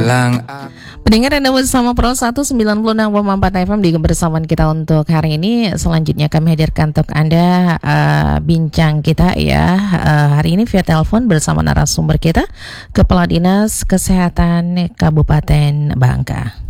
Pendengar Anda bersama Pro 196,4 FM di kebersamaan kita untuk hari ini. Selanjutnya kami hadirkan untuk Anda bincang kita ya. Hari ini via telepon bersama narasumber kita, Kepala Dinas Kesehatan Kabupaten Bangka.